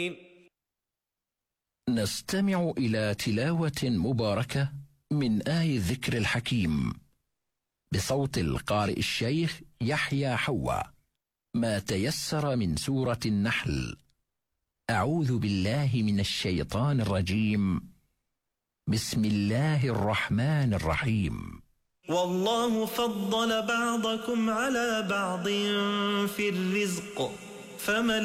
نستمع إلى تلاوة مباركة من آي الذكر الحكيم بصوت القارئ الشيخ يحيى حوا، ما تيسر من سورة النحل. أعوذ بالله من الشيطان الرجيم. بسم الله الرحمن الرحيم. والله فضل بعضكم على بعض في الرزق، فما